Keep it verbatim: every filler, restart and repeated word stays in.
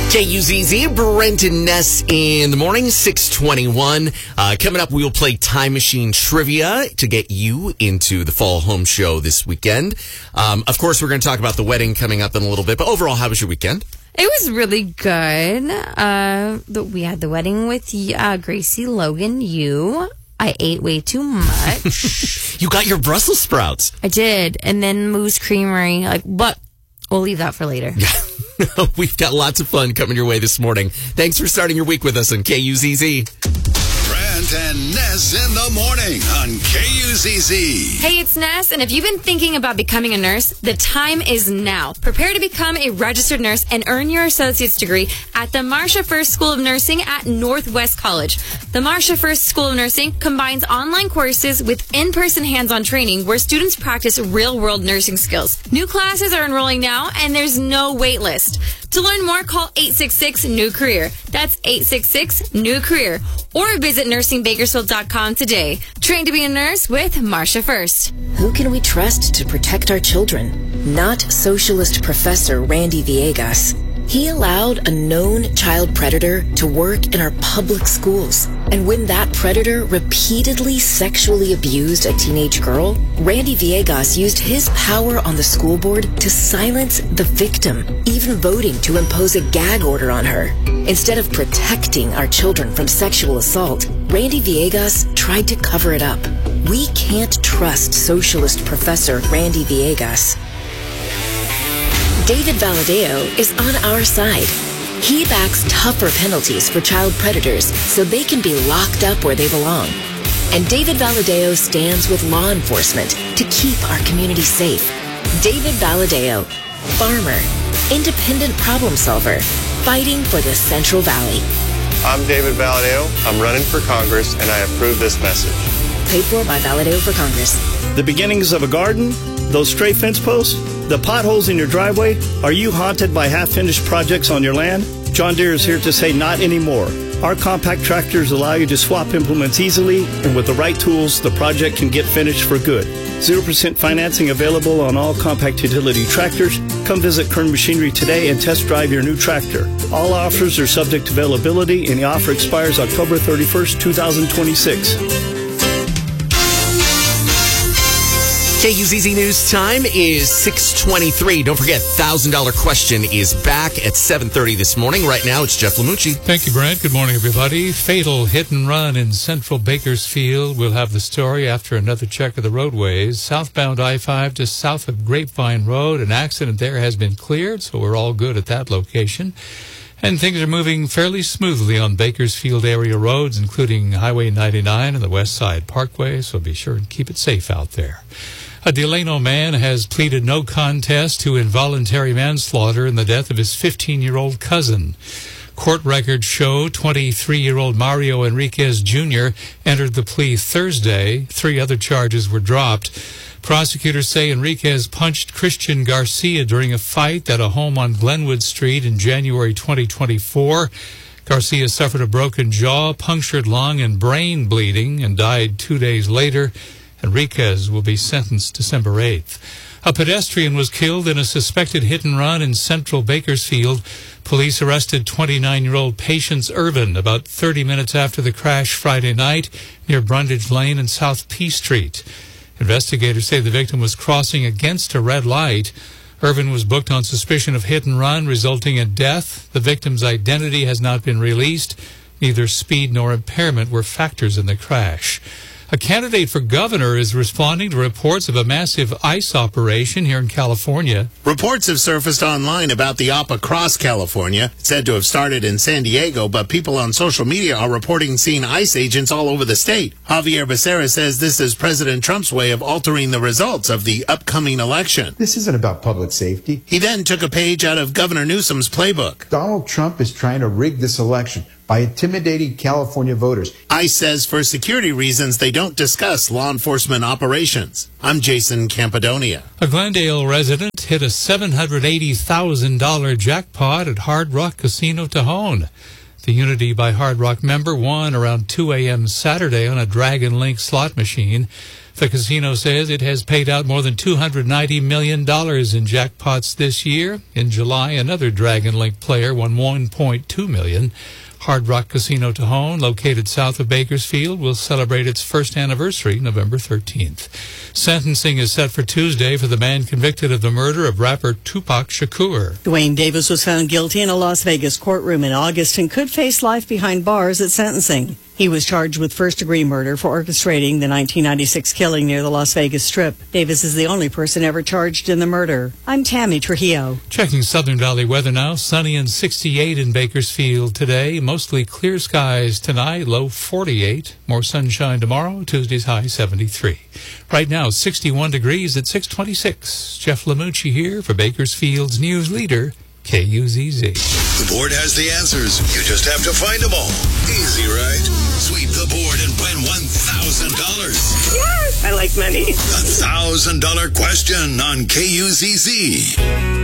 K U Z Z, Brent and Ness in the morning, six twenty-one. Uh, coming up, we will play Time Machine Trivia to get you into the Fall Home Show this weekend. Um, of course, we're going to talk about the wedding coming up in a little bit, but overall, how was your weekend? It was really good. Uh, the, we had the wedding with uh, Gracie, Logan, you. I ate way too much. You got your Brussels sprouts. I did. And then Moose Creamery. Like, but we'll leave that for later. Yeah. We've got lots of fun coming your way this morning. Thanks for starting your week with us on K U Z Z. Brent and Ness in the morning on K U Z Z. Hey, it's Ness, and if you've been thinking about becoming a nurse, the time is now. Prepare to become a registered nurse and earn your associate's degree at the Marsha First School of Nursing at Northwest College. The Marsha First School of Nursing combines online courses with in-person hands-on training where students practice real-world nursing skills. New classes are enrolling now, and there's no wait list. To learn more, call eight six six, new career. That's eight six six, new career. Or visit nursing bakersfield dot com today. Train to be a nurse with Marsha First. Who can we trust to protect our children? Not socialist professor Randy Villegas. He allowed a known child predator to work in our public schools. And when that predator repeatedly sexually abused a teenage girl, Randy Villegas used his power on the school board to silence the victim, even voting to impose a gag order on her. Instead of protecting our children from sexual assault, Randy Villegas tried to cover it up. We can't trust socialist professor Randy Villegas. David Valadeo is on our side. He backs tougher penalties for child predators so they can be locked up where they belong. And David Valadeo stands with law enforcement to keep our community safe. David Valadeo, farmer, independent problem solver, fighting for the Central Valley. I'm David Valadeo. I'm running for Congress, and I approve this message. Paid for by Valadeo for Congress. The beginnings of a garden, those stray fence posts, the potholes in your driveway. Are you haunted by half-finished projects on your land? John Deere is here to say not anymore. Our compact tractors allow you to swap implements easily, and with the right tools, the project can get finished for good. zero percent financing available on all compact utility tractors. Come visit Kern Machinery today and test drive your new tractor. All offers are subject to availability, and the offer expires October thirty-first, twenty twenty-six. K U Z Z News time is six twenty-three. Don't forget, one thousand dollars question is back at seven thirty this morning. Right now, it's Jeff Lamucci. Thank you, Brent. Good morning, everybody. Fatal hit and run in central Bakersfield. We'll have the story after another check of the roadways. Southbound I five just south of Grapevine Road. An accident there has been cleared, so we're all good at that location. And things are moving fairly smoothly on Bakersfield area roads, including Highway ninety-nine and the West Side Parkway, so be sure and keep it safe out there. A Delano man has pleaded no contest to involuntary manslaughter in the death of his fifteen-year-old cousin. Court records show twenty-three-year-old Mario Enriquez Junior entered the plea Thursday. Three other charges were dropped. Prosecutors say Enriquez punched Christian Garcia during a fight at a home on Glenwood Street in January twenty twenty-four. Garcia suffered a broken jaw, punctured lung, and brain bleeding and died two days later. Enriquez will be sentenced December eighth. A pedestrian was killed in a suspected hit-and-run in central Bakersfield. Police arrested twenty-nine-year-old Patience Irvin about thirty minutes after the crash Friday night near Brundage Lane and South P Street. Investigators say the victim was crossing against a red light. Irvin was booked on suspicion of hit-and-run, resulting in death. The victim's identity has not been released. Neither speed nor impairment were factors in the crash. A candidate for governor is responding to reports of a massive ICE operation here in California. Reports have surfaced online about the op across California, said to have started in San Diego, but people on social media are reporting seeing ICE agents all over the state. Javier Becerra says this is President Trump's way of altering the results of the upcoming election. This isn't about public safety. He then took a page out of Governor Newsom's playbook. Donald Trump is trying to rig this election by intimidating California voters. ICE says for security reasons they don't discuss law enforcement operations. I'm Jason Campidonia. A Glendale resident hit a seven hundred eighty thousand dollars jackpot at Hard Rock Casino Tejon. The Unity by Hard Rock member won around two a.m. Saturday on a Dragon Link slot machine. The casino says it has paid out more than two hundred ninety million dollars in jackpots this year. In July, another Dragon Link player won one point two million dollars. Hard Rock Casino Tejon, located south of Bakersfield, will celebrate its first anniversary November thirteenth. Sentencing is set for Tuesday for the man convicted of the murder of rapper Tupac Shakur. Dwayne Davis was found guilty in a Las Vegas courtroom in August and could face life behind bars at sentencing. He was charged with first-degree murder for orchestrating the nineteen ninety-six killing near the Las Vegas Strip. Davis is the only person ever charged in the murder. I'm Tammy Trujillo. Checking Southern Valley weather now. Sunny and sixty-eight in Bakersfield today. Mostly clear skies tonight, low forty-eight. More sunshine tomorrow, Tuesday's high seventy-three. Right now, sixty-one degrees at six twenty-six. Jeff Lamucci here for Bakersfield's news leader, K U Z Z. The board has the answers. You just have to find them all. Easy, right? Sweep the board and win one thousand dollars. Yes, I like money. A one thousand dollars question on K U Z Z.